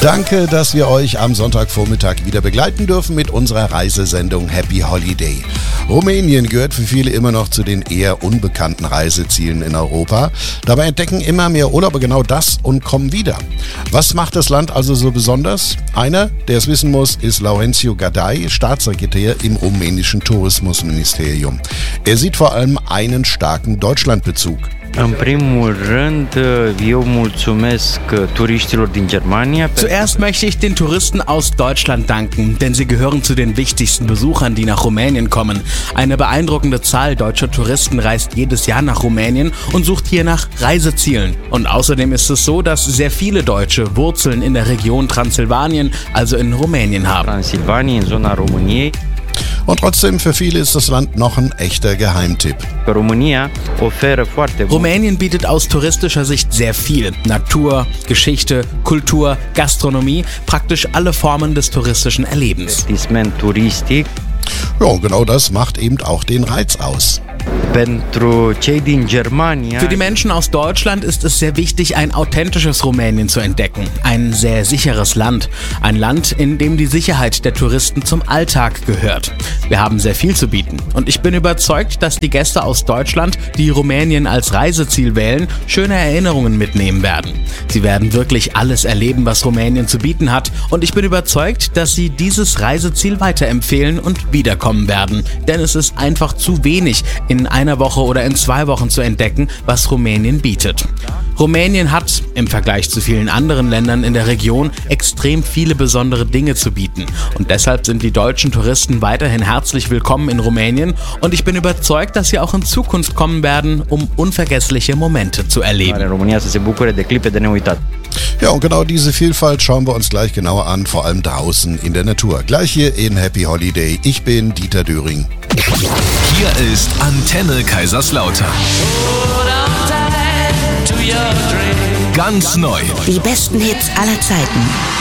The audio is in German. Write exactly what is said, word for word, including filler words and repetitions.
Danke, dass wir euch am Sonntagvormittag wieder begleiten dürfen mit unserer Reisesendung Happy Holiday. Rumänien gehört für viele immer noch zu den eher unbekannten Reisezielen in Europa. Dabei entdecken immer mehr Urlauber genau das und kommen wieder. Was macht das Land also so besonders? Einer, der es wissen muss, ist Laurențiu Gardai, Staatssekretär im rumänischen Tourismusministerium. Er sieht vor allem einen starken Deutschlandbezug. În primul rând, eu mulțumesc turiștilor din Germania. Zuerst möchte ich den Touristen aus Deutschland danken, denn sie gehören zu den wichtigsten Besuchern, die nach Rumänien kommen. Eine beeindruckende Zahl deutscher Touristen reist jedes Jahr nach Rumänien und sucht hier nach Reisezielen. Und außerdem ist es so, dass sehr viele Deutsche Wurzeln in der Region Transsilvanien, also in Rumänien haben. Transilvania, in zona României. Und trotzdem, für viele ist das Land noch ein echter Geheimtipp. Rumänien bietet aus touristischer Sicht sehr viel. Natur, Geschichte, Kultur, Gastronomie, praktisch alle Formen des touristischen Erlebens. Ja, genau das macht eben auch den Reiz aus. Für die Menschen aus Deutschland ist es sehr wichtig, ein authentisches Rumänien zu entdecken. Ein sehr sicheres Land. Ein Land, in dem die Sicherheit der Touristen zum Alltag gehört. Wir haben sehr viel zu bieten. Und ich bin überzeugt, dass die Gäste aus Deutschland, die Rumänien als Reiseziel wählen, schöne Erinnerungen mitnehmen werden. Sie werden wirklich alles erleben, was Rumänien zu bieten hat. Und ich bin überzeugt, dass sie dieses Reiseziel weiterempfehlen und wiederkommen werden. Denn es ist einfach zu wenig, in einer Woche oder in zwei Wochen zu entdecken, was Rumänien bietet. Rumänien hat, im Vergleich zu vielen anderen Ländern in der Region, extrem viele besondere Dinge zu bieten. Und deshalb sind die deutschen Touristen weiterhin herzlich willkommen in Rumänien. Und ich bin überzeugt, dass sie auch in Zukunft kommen werden, um unvergessliche Momente zu erleben. Ja, und genau diese Vielfalt schauen wir uns gleich genauer an, vor allem draußen in der Natur. Gleich hier in Happy Holiday. Ich bin Dieter Döring. Hier ist Antenne Kaiserslautern. Ganz neu. Die besten Hits aller Zeiten.